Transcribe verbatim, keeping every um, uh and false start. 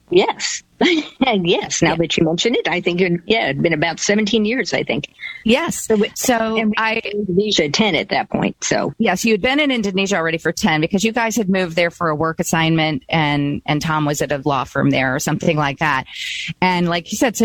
Yes. Yes. Now yeah. that you mention it, I think, it, yeah, it'd been about seventeen years, I think. Yes. So, so and we I, were in Indonesia ten at that point. So yes, you had been in Indonesia already for ten because you guys had moved there for a work assignment and, and Tom was at a law firm there or something like that. And like you said, so